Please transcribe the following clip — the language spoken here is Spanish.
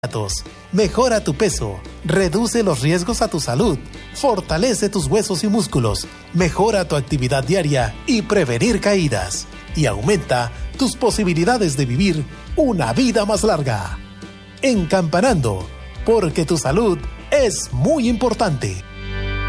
Mejora tu peso, reduce los riesgos a tu salud, fortalece tus huesos y músculos, mejora tu actividad diaria y prevenir caídas, y aumenta tus posibilidades de vivir una vida más larga. Encampanando, porque tu salud es muy importante.